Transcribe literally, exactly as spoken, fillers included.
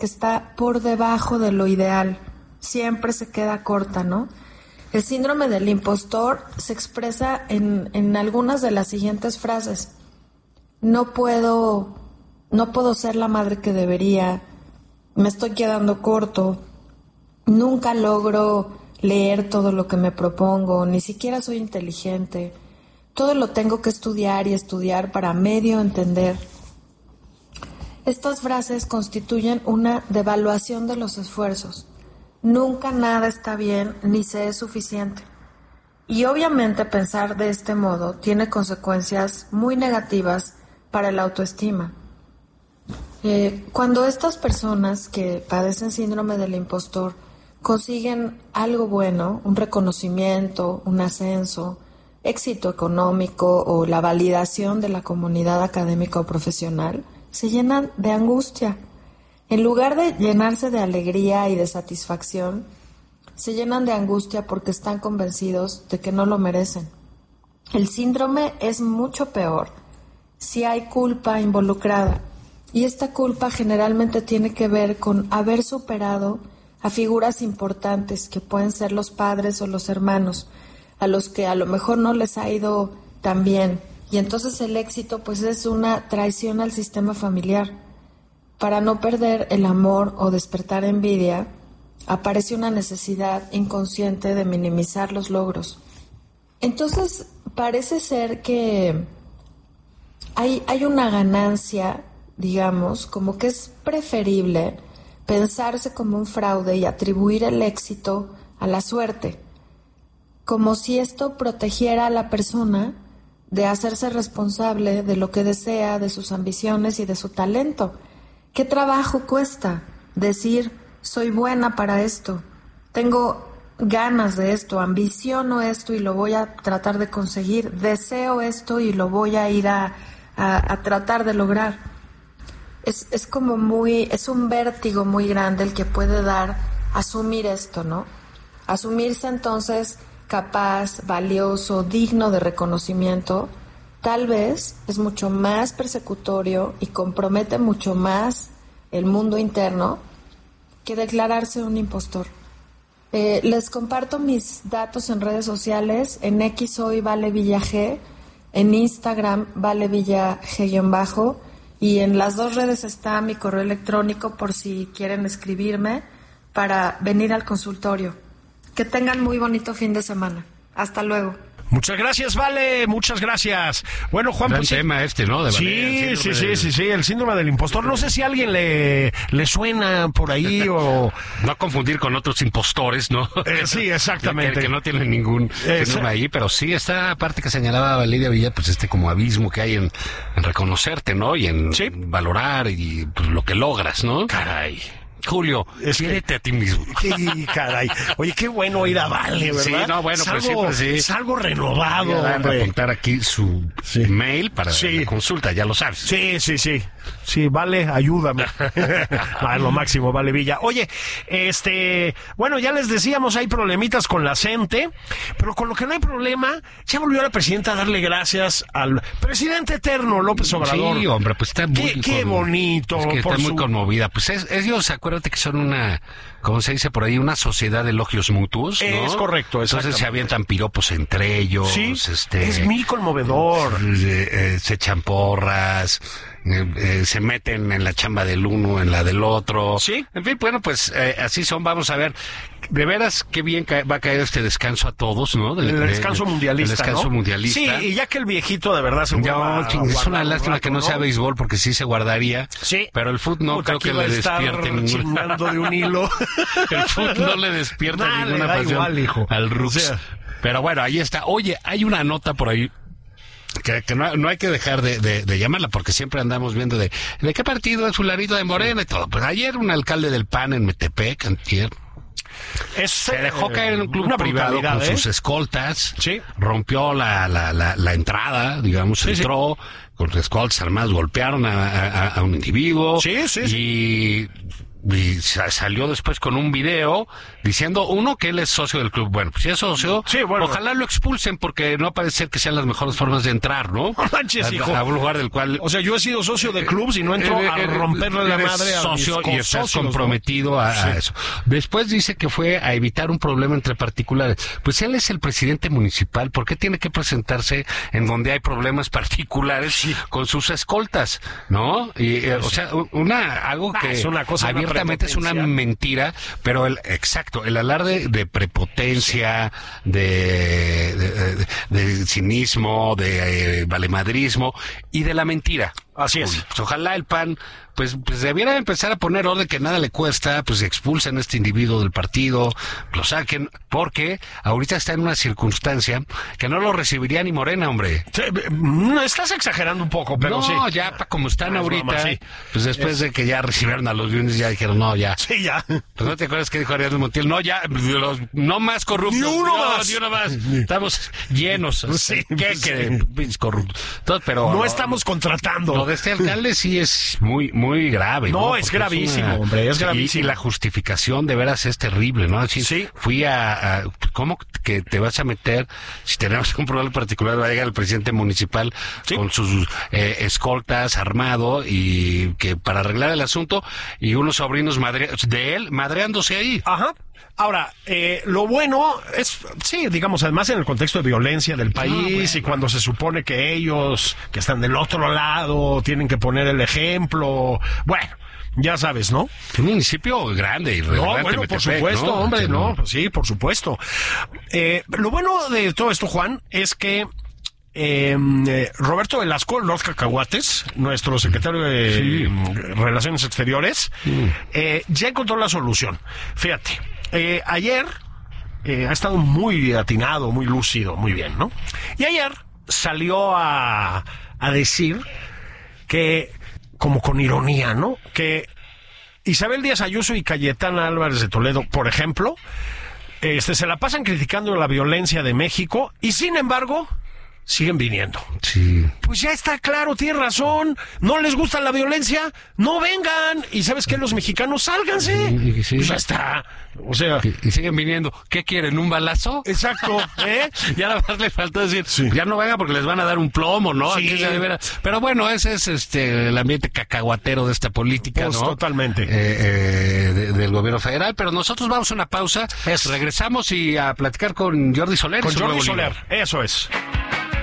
que está por debajo de lo ideal. Siempre se queda corta, ¿no? El síndrome del impostor se expresa en, en algunas de las siguientes frases. No puedo, no puedo ser la madre que debería, me estoy quedando corto, nunca logro leer todo lo que me propongo, ni siquiera soy inteligente, todo lo tengo que estudiar y estudiar para medio entender. Estas frases constituyen una devaluación de los esfuerzos. Nunca nada está bien ni se es suficiente. Y obviamente pensar de este modo tiene consecuencias muy negativas para la autoestima. Eh, cuando estas personas que padecen síndrome del impostor consiguen algo bueno, un reconocimiento, un ascenso, éxito económico o la validación de la comunidad académica o profesional, se llenan de angustia. En lugar de llenarse de alegría y de satisfacción, se llenan de angustia porque están convencidos de que no lo merecen. El síndrome es mucho peor si hay culpa involucrada, y esta culpa generalmente tiene que ver con haber superado a figuras importantes que pueden ser los padres o los hermanos, a los que a lo mejor no les ha ido tan bien, y entonces el éxito pues es una traición al sistema familiar. Para no perder el amor o despertar envidia, aparece una necesidad inconsciente de minimizar los logros. Entonces, parece ser que hay, hay una ganancia, digamos, como que es preferible pensarse como un fraude y atribuir el éxito a la suerte, como si esto protegiera a la persona de hacerse responsable de lo que desea, de sus ambiciones y de su talento. ¿Qué trabajo cuesta decir, soy buena para esto, tengo ganas de esto, ambiciono esto y lo voy a tratar de conseguir, deseo esto y lo voy a ir a, a, a tratar de lograr? Es, es como muy, es un vértigo muy grande el que puede dar asumir esto, ¿no? Asumirse entonces capaz, valioso, digno de reconocimiento, tal vez es mucho más persecutorio y compromete mucho más el mundo interno que declararse un impostor. Eh, les comparto mis datos en redes sociales. En X soy Vale Villa G, en Instagram Vale Villa G-bajo, y en las dos redes está mi correo electrónico por si quieren escribirme para venir al consultorio. Que tengan muy bonito fin de semana. Hasta luego. Muchas gracias, Vale, muchas gracias. Bueno, Juan, gran pues sí. tema este, ¿no? De sí, sí, sí, del... sí, sí, el síndrome del impostor. No sé si a alguien le, le suena por ahí o... No confundir con otros impostores, ¿no? Eh, sí, exactamente. que, que no tienen ningún síndrome ahí, pero sí, esta parte que señalaba Valeria Villa, pues este como abismo que hay en, en reconocerte, ¿no? Y en ¿sí? valorar y pues, lo que logras, ¿no? Caray. Julio, quiérete a ti mismo. Sí, caray. Oye, qué bueno ir a Vale, ¿verdad? Sí, no, bueno, salgo, pues sí, pues sí. Salgo renovado, Voy a hombre. apuntar aquí su sí. mail para sí. la consulta, ya lo sabes. Sí, sí, sí. Sí, Vale, ayúdame. A lo máximo, Vale Villa. Oye, este, bueno, ya les decíamos, hay problemitas con la gente, pero con lo que no hay problema, ya volvió la presidenta a darle gracias al presidente eterno, López Obrador. Sí, hombre, pues está muy... Qué, qué con... bonito. Es que por está muy su... conmovida. Pues es, ellos, acuérdate que son una, como se dice por ahí, una sociedad de elogios mutuos, ¿no? Es correcto, entonces se avientan piropos entre ellos. Sí, este, es muy conmovedor. Eh, eh, se echan porras, eh, eh, se meten en la chamba del uno, en la del otro. Sí. En fin, bueno, pues eh, así son. Vamos a ver. De veras, qué bien ca- va a caer este descanso a todos, ¿no? De, el descanso de, mundialista, El descanso ¿no? mundialista. Sí, y ya que el viejito de verdad se ya, es una lástima que no sea béisbol porque sí se guardaría. Sí. Pero el fútbol no Puta, creo que le despierte ninguna. de un hilo. El fútbol no le despierta Nah, ninguna le da pasión igual, hijo. al Rux. O sea, pero bueno, ahí está. Oye, hay una nota por ahí que, que no, no hay que dejar de, de, de llamarla porque siempre andamos viendo de de qué partido es fulanito de Morena y todo. Pues ayer un alcalde del P A N en Metepec, antier, Es, se dejó caer en un club privado con ¿eh? sus escoltas, sí. rompió la, la, la, la entrada, digamos, sí, entró sí. con sus escoltas armadas, golpearon a, a, a un individuo sí, sí, y sí. y sa- salió después con un video diciendo, uno, que él es socio del club. Bueno, pues si es socio, sí, bueno. ojalá lo expulsen porque no parece ser que sean las mejores formas de entrar, ¿no? No manches, a, hijo. a un lugar del cual... O sea, yo he sido socio de clubs y no entro Eh, a eh, romperle la eres madre a socio mis y estás consocios, comprometido ¿no? a, a Sí. eso. Después dice que fue a evitar un problema entre particulares. Pues él es el presidente municipal, ¿por qué tiene que presentarse en donde hay problemas particulares Sí. con sus escoltas, ¿no? Y eh, o sea, una algo Ah, que es una cosa, una abiertamente es una prepotencia. mentira, pero el exacto, el alarde de prepotencia, de, de, de- de cinismo, de eh, valemadrismo y de la mentira. Así es. Pues ojalá el P A N pues, pues debiera empezar a poner orden, que nada le cuesta, pues expulsen a este individuo del partido, lo saquen, porque ahorita está en una circunstancia que no lo recibiría ni Morena, hombre. Sí, no, estás exagerando un poco, pero no, sí. ya pa- como están Ah, es ahorita, broma, sí. pues después Es- de que ya recibieron a los bienes, ya dijeron, no, ya. Sí, ya. Pues no te acuerdas que dijo Ariel Montiel, no, ya, los, no más corruptos. Ni uno no, más. Ni uno más. Estamos llenos. Sí, ¿Qué? sí. Que pinches corruptos. Entonces, pero No lo- estamos contratando. Lo de este alcalde sí es muy, muy grave. No, No, es Porque gravísimo, una- hombre, es y- gravísimo. Y la justificación de veras es terrible, ¿no? Así, Sí. Fui a, a- ¿cómo que te vas a meter si tenemos un problema particular? Va a llegar el presidente municipal Sí. con sus eh, escoltas armado y que para arreglar el asunto y unos sobrinos madre, de él madreándose ahí. Ajá. Ahora, eh, lo bueno es, sí, digamos, además en el contexto de violencia del país bueno. y cuando se supone que ellos, que están del otro lado, tienen que poner el ejemplo, bueno, ya sabes, ¿no? Un municipio grande y No, relevante, bueno, por Metepec, supuesto, ¿no? hombre, Que no, pues sí, por supuesto. Eh, lo bueno de todo esto, Juan, es que eh, eh, Roberto Velasco, los cacahuates, nuestro secretario de Sí. mm, Relaciones Exteriores, eh, ya encontró la solución. Fíjate, eh, ayer eh, ha estado muy atinado, muy lúcido, muy bien, ¿no? Y ayer salió a, a decir que, como con ironía, ¿no? Que Isabel Díaz Ayuso y Cayetana Álvarez de Toledo, por ejemplo, este, se la pasan criticando la violencia de México y, sin embargo, siguen viniendo. Sí. Pues ya está claro, tiene razón. No les gusta la violencia, no vengan. Y ¿sabes qué? Los mexicanos, sálganse. Sí, sí. Pues ya está. O sea, Y, y siguen viniendo. ¿Qué quieren? ¿Un balazo? exacto, ¿eh? Ya nada más le faltó decir, Sí. ya no venga porque les van a dar un plomo, ¿no? Sí. Aquí se de veras- Pero bueno, ese es este el ambiente cacahuatero de esta política, Pues ¿no? totalmente. Eh, eh, de- del gobierno federal. Pero nosotros vamos a una pausa, Es. regresamos y a platicar con Jordi Soler. y Con su Jordi nuevo libro. Soler, eso es.